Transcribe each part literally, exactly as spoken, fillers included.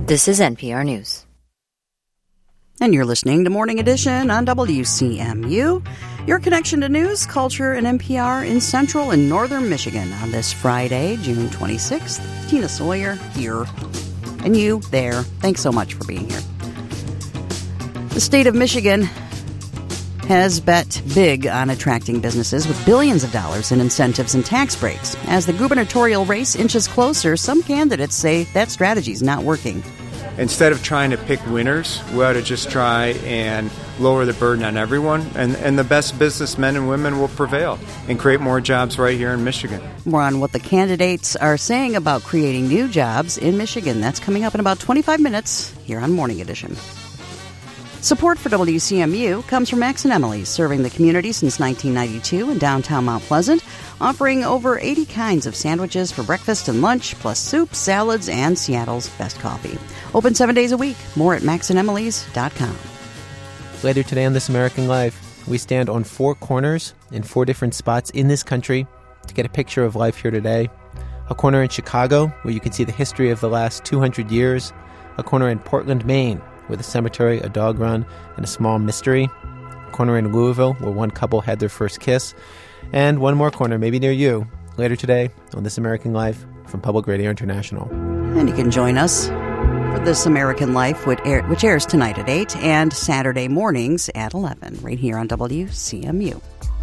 This is N P R News. And you're listening to Morning Edition on W C M U, your connection to news, culture, and N P R in central and northern Michigan on this Friday, June twenty-sixth. Tina Sawyer here, and you there. Thanks so much for being here. The state of Michigan has bet big on attracting businesses with billions of dollars in incentives and tax breaks. As the gubernatorial race inches closer, some candidates say that strategy is not working. Instead of trying to pick winners, we ought to just try and lower the burden on everyone, and, and the best businessmen and women will prevail and create more jobs right here in Michigan. More on what the candidates are saying about creating new jobs in Michigan. That's coming up in about twenty-five minutes here on Morning Edition. Support for W C M U comes from Max and Emily's, serving the community since nineteen ninety-two in downtown Mount Pleasant, offering over eighty kinds of sandwiches for breakfast and lunch, plus soups, salads, and Seattle's best coffee. Open seven days a week. More at max and emilys dot com. Later today on This American Life, we stand on four corners in four different spots in this country to get a picture of life here today. A corner in Chicago, where you can see the history of the last two hundred years. A corner in Portland, Maine, with a cemetery, a dog run, and a small mystery. A corner in Louisville, where one couple had their first kiss. And one more corner, maybe near you, later today on This American Life from Public Radio International. And you can join us for This American Life, which, air, which airs tonight at eight and Saturday mornings at eleven, right here on W C M U.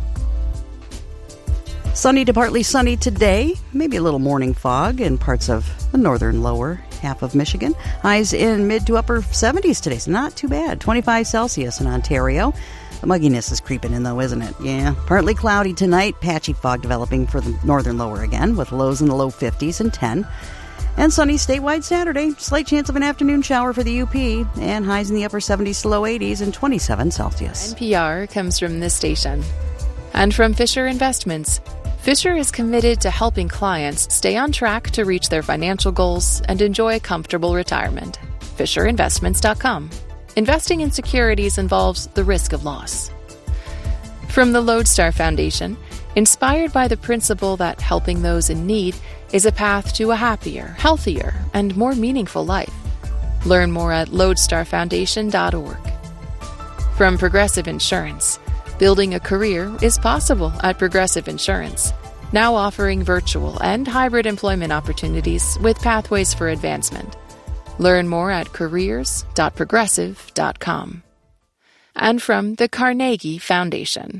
Sunny to partly sunny today, maybe a little morning fog in parts of the northern lower half of Michigan. Highs in mid to upper seventies today, so not too bad. twenty-five Celsius in Ontario. The mugginess is creeping in, though, isn't it? Yeah. Partly cloudy tonight. Patchy fog developing for the northern lower again, with lows in the low fifties and ten. And sunny statewide Saturday. Slight chance of an afternoon shower for the U P. And highs in the upper seventies to low eighties and twenty-seven Celsius. N P R comes from this station. And from Fisher Investments. Fisher is committed to helping clients stay on track to reach their financial goals and enjoy a comfortable retirement. Fisher Investments dot com. Investing in securities involves the risk of loss. From the Lodestar Foundation, inspired by the principle that helping those in need is a path to a happier, healthier, and more meaningful life. Learn more at lodestar foundation dot org. From Progressive Insurance, building a career is possible at Progressive Insurance, now offering virtual and hybrid employment opportunities with pathways for advancement. Learn more at careers dot progressive dot com. And from the Carnegie Foundation.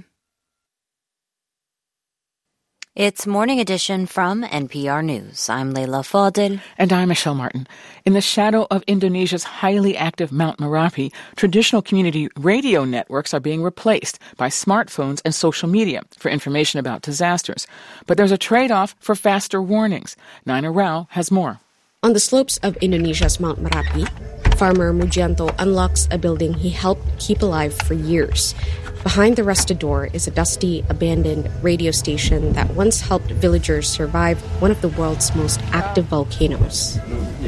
It's Morning Edition from N P R News. I'm Leila Fadel. And I'm Michelle Martin. In the shadow of Indonesia's highly active Mount Merapi, traditional community radio networks are being replaced by smartphones and social media for information about disasters. But there's a trade-off for faster warnings. Nina Rao has more. On the slopes of Indonesia's Mount Merapi, farmer Mujianto unlocks a building he helped keep alive for years. Behind the rusted door is a dusty, abandoned radio station that once helped villagers survive one of the world's most active volcanoes.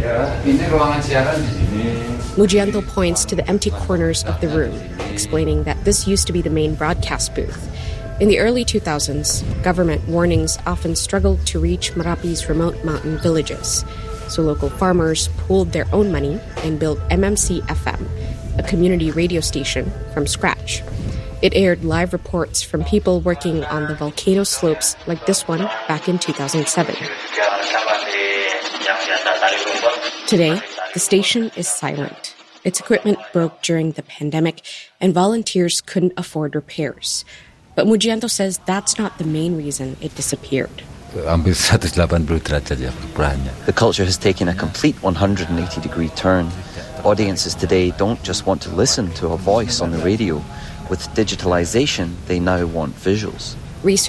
Mujianto points to the empty corners of the room, explaining that this used to be the main broadcast booth. In the early two thousands, government warnings often struggled to reach Merapi's remote mountain villages. So local farmers pooled their own money and built M M C F M, a community radio station, from scratch. It aired live reports from people working on the volcano slopes like this one back in two thousand seven. Today, the station is silent. Its equipment broke during the pandemic, and volunteers couldn't afford repairs. But Mujianto says that's not the main reason it disappeared. The culture has taken a complete one hundred eighty degree turn. Audiences today don't just want to listen to a voice on the radio. With digitalization, they now want visuals. Research